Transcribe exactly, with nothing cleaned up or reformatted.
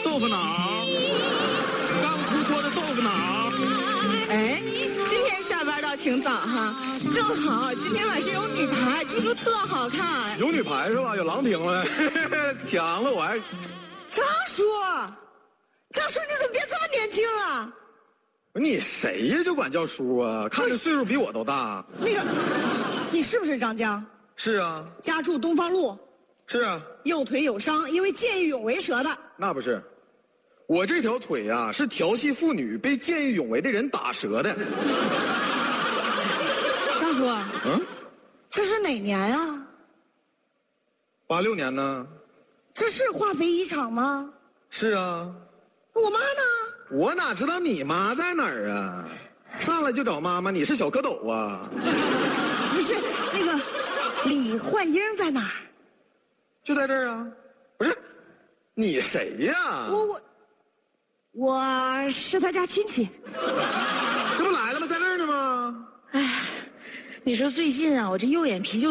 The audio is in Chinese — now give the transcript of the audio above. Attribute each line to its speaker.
Speaker 1: 豆腐脑，刚出锅的豆腐脑。
Speaker 2: 哎，今天下班倒挺早哈，正好今天晚上有女排，听说特好看。
Speaker 1: 有女排是吧？有郎平了，抢了我还。
Speaker 3: 张叔，张叔你怎么变这么年轻了？
Speaker 1: 你谁呀？就管叫叔啊？看着岁数比我都大。
Speaker 3: 那个，你是不是张江？
Speaker 1: 是啊。
Speaker 3: 家住东方路。
Speaker 1: 是啊。
Speaker 3: 右腿有伤，因为见义勇为折的。
Speaker 1: 那不是，我这条腿呀、啊、是调戏妇女被见义勇为的人打折的。
Speaker 3: 张叔，
Speaker 1: 嗯，
Speaker 3: 这是哪年啊？
Speaker 1: 八六年呢。
Speaker 3: 这是化肥一厂吗？
Speaker 1: 是啊。
Speaker 3: 我妈呢？
Speaker 1: 我哪知道你妈在哪儿啊？上来就找妈妈，你是小蝌蚪啊？
Speaker 3: 不是，那个李焕英在哪儿？
Speaker 1: 就在这儿啊。不是，你谁呀？
Speaker 3: 我我我是他家亲戚。
Speaker 1: 这不来了吗？在那儿呢吗？
Speaker 4: 哎，你说最近啊，我这右眼皮就